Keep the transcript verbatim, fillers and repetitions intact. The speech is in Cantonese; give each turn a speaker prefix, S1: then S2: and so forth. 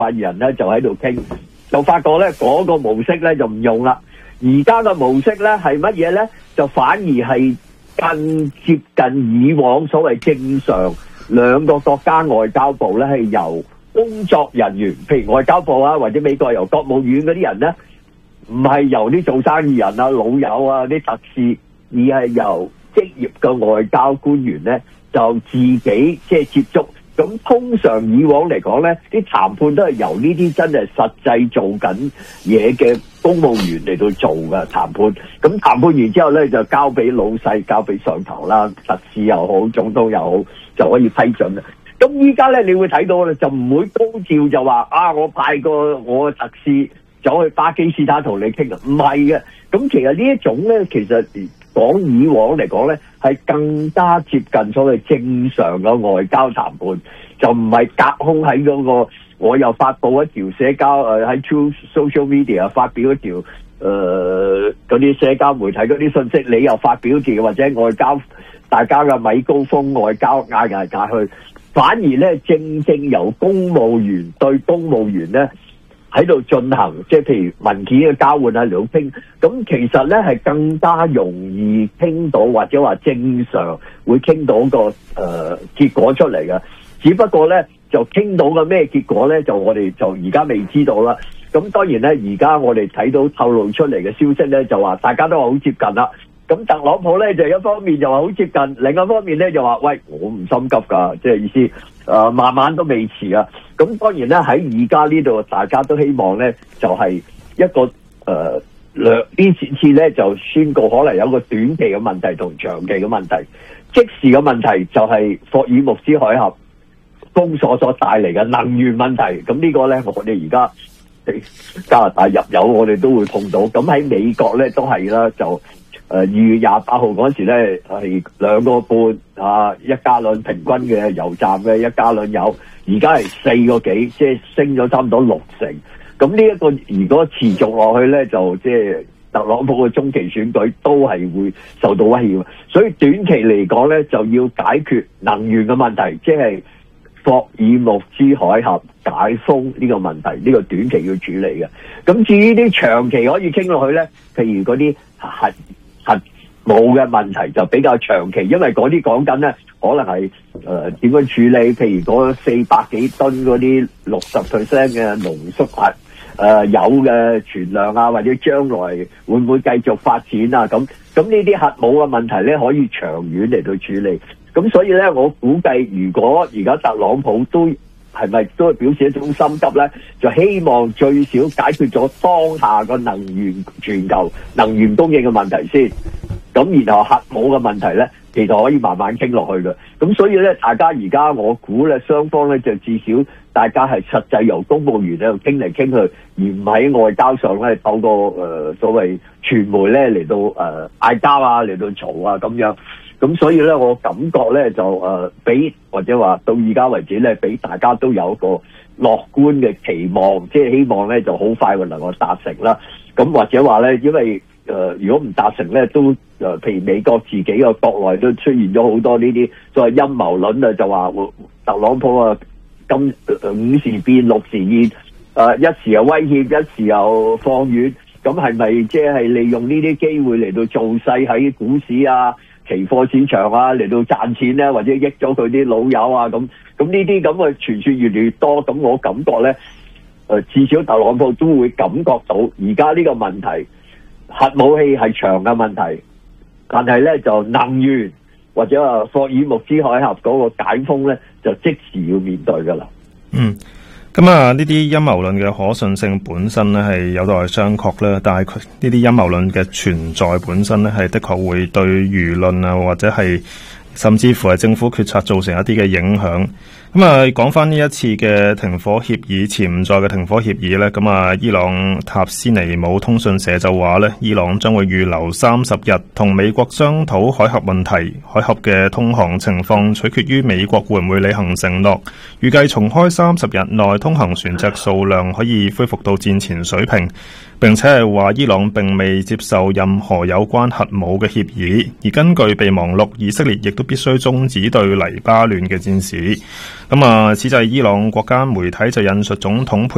S1: 發言人咧就喺度傾，就發覺咧嗰個模式咧就唔用啦。而家嘅模式咧係乜嘢咧？就反而係更接近以往所謂正常兩個國家外交部咧係由工作人員，譬如外交部啊或者美國由國務院嗰啲人咧，唔係由啲做生意人啊老友啊啲特使，而係由職業嘅外交官員咧就自己即係接觸。咁通常以往嚟講咧，啲談判都係由呢啲真係實際做緊嘢嘅公務員嚟到做嘅談判。咁談判完之後咧，就交俾老細、交俾上頭啦，特使又好、總統又好，就可以批准啦。咁依家咧，你會睇到咧，就唔會高調就話啊，我派個我特使走去巴基斯坦同你傾啊，唔係嘅。咁其實呢一種咧，其實講以往嚟講咧，係更加接近所謂正常嘅外交談判，就唔係隔空喺嗰個我又發布一條社交誒喺 True Social Media 發表一條誒嗰啲社交媒體嗰啲信息，你又發表條或者外交大家嘅米高峰外交嗌嚟嗌去，反而咧正正由公務員對公務員咧喺度進行，即係譬如文件嘅交換啊、兩傾，咁其實咧係更加容易傾到，或者話正常會傾到個誒、呃、結果出嚟嘅。只不過咧就傾到嘅咩結果咧，就我哋就而家未知道啦。咁當然咧，而家我哋睇到透露出嚟嘅消息咧，就話大家都話好接近啦。咁特朗普咧就一方面就話好接近，另一方面咧就話喂，我唔心急㗎，即係意思誒、呃、慢慢都未遲啊。咁當然咧喺而家呢度，大家都希望咧就係、是、一個誒兩呢次次咧就宣告可能有一個短期嘅問題同長期嘅問題。即時嘅問題就係霍爾木茲海峽封鎖所帶嚟嘅能源問題。咁呢個咧我哋而家加拿大入油我哋都會碰到。咁喺美國咧都係啦，就誒二月廿八號嗰時咧係兩個半啊一加侖平均嘅油站嘅一加侖油，而家係四個幾，即係升咗差唔多六成。咁呢一個如果持續落去咧，就即係特朗普嘅中期選舉都係會受到威脅。所以短期嚟講咧，就要解決能源嘅問題，即係霍爾木茲海峽解封呢個問題，呢、這個短期要處理嘅。咁至於啲長期可以傾落去咧，譬如嗰啲核核武嘅問題就比較長期，因為嗰啲講緊咧，可能係誒點樣處理，譬如嗰四百幾噸嗰啲六十 percent 嘅濃縮核誒鈾嘅存量啊，或者將來會唔會繼續發展啊？咁咁呢啲核武嘅問題咧，可以長遠嚟到處理。咁所以咧，我估計如果而家特朗普都係咪都係表示一種心急咧，就希望最少解決咗當下個能源全球能源供應嘅問題先。咁然後核武嘅問題咧，其實可以慢慢傾落去嘅。咁所以咧，大家而家我估咧，雙方咧就至少大家係實際由公務員喺度傾嚟傾去，而唔喺外交上咧透過誒、呃、所謂傳媒咧嚟到誒嗌交啊，嚟到嘈啊咁樣。咁所以咧，我感覺咧就誒俾或者話到而家為止咧，俾大家都有一個樂觀嘅期望，即係希望咧就好快會能夠達成啦。咁或者話咧，因為誒、呃、如果唔達成咧，都誒、呃、譬如美國自己嘅國內都出現咗好多呢啲所謂陰謀論啊，就話特朗普啊今五時變六時現，誒、呃、一時又威脅，一時又放軟，咁係咪即係利用呢啲機會嚟到造勢喺股市啊、期貨市場啊嚟到賺錢咧，或者益咗佢啲老友啊咁，咁呢啲咁嘅傳說越嚟越多，咁我感覺咧，誒、呃、至少特朗普都會感覺到而家呢個問題，核武器係長嘅問題，但係咧就能源或者話霍爾木茲海峽嗰個解封咧，就即時要面對噶啦。
S2: 嗯。咁啊，呢啲陰謀論嘅可信性本身咧係有待商榷啦，但係佢呢啲陰謀論嘅存在本身咧係的確會對輿論啊或者係甚至乎係政府決策造成一啲嘅影響。咁啊，講翻呢一次嘅停火協議，潛在嘅停火協議咧，咁啊，伊朗塔斯尼姆通訊社就話咧，伊朗將會預留三十日同美國商討海峽問題，海峽嘅通航情況取決於美國會唔會履行承諾。預計重開三十日內通航船隻數量可以恢復到戰前水平，並且係話伊朗並未接受任何有關核武嘅協議。而根據備忘錄，以色列亦都必須終止對黎巴嫩嘅戰事。咁啊，此際伊朗國家媒體就引述總統